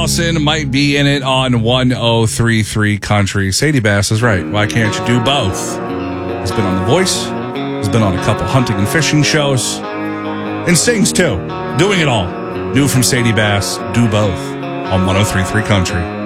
Allison might be in it on 103.3 Country. Sadie Bass is right. Why can't you do both? He's been on The Voice. He's been on a couple hunting and fishing shows. And sings too. Doing it all. New from Sadie Bass. Do both on 103.3 Country.